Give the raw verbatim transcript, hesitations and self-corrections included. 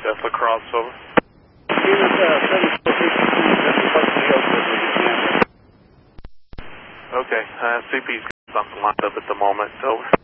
Delta crossover. Okay, uh, C P's got something lined up at the moment, over.